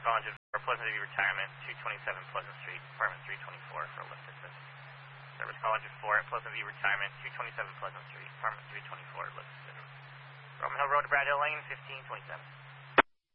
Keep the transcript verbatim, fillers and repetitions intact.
College for Pleasant View Retirement, two twenty-seven Pleasant Street, apartment three twenty-four for a lift assist. Service College four at Pleasant View Retirement, two twenty-seven Pleasant Street, apartment three twenty-four, lift assist. Roman Hill Road to Brad Hill Lane, fifteen twenty-seven.